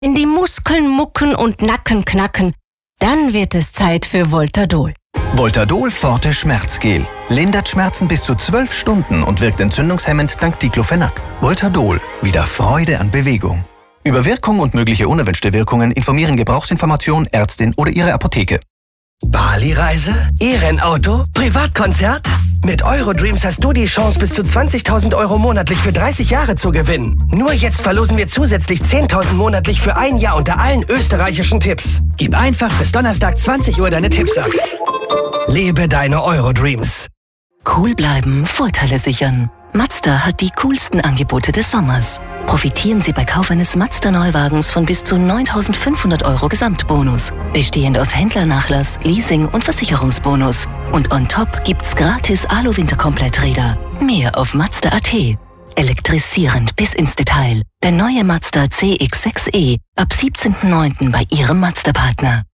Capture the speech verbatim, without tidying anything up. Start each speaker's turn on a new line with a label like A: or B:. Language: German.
A: in die Muskeln mucken und Nacken knacken, dann wird es Zeit für Voltadol.
B: Voltadol Forte Schmerzgel. Lindert Schmerzen bis zu zwölf Stunden und wirkt entzündungshemmend dank Diclofenac. Voltadol. Wieder Freude an Bewegung. Über Wirkung und mögliche unerwünschte Wirkungen informieren Gebrauchsinformation, Ärztin oder Ihre Apotheke.
C: Bali-Reise? E-Rennauto? Privatkonzert? Mit Eurodreams hast du die Chance, bis zu zwanzigtausend Euro monatlich für dreißig Jahre zu gewinnen. Nur jetzt verlosen wir zusätzlich zehntausend monatlich für ein Jahr unter allen österreichischen Tipps. Gib einfach bis Donnerstag zwanzig Uhr deine Tipps ab. Lebe deine Eurodreams.
D: Cool bleiben, Vorteile sichern. Mazda hat die coolsten Angebote des Sommers. Profitieren Sie bei Kauf eines Mazda-Neuwagens von bis zu neuntausendfünfhundert Euro Gesamtbonus, bestehend aus Händlernachlass, Leasing und Versicherungsbonus. Und on top gibt's gratis Alu-Winterkompletträder. Mehr auf Mazda punkt at. Elektrisierend bis ins Detail. Der neue Mazda C X sechs e ab siebzehnten neunten bei Ihrem Mazda-Partner.